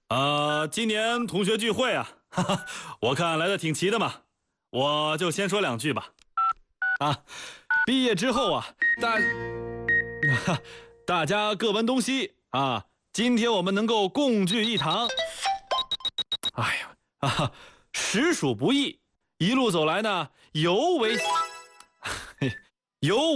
今年同学聚会啊，哈哈，我看来的挺齐的嘛，我就先说两句吧。啊，毕业之后啊，大家各奔东西啊，今天我们能够共聚一堂，哎呀实属不易，一路走来呢，尤为尤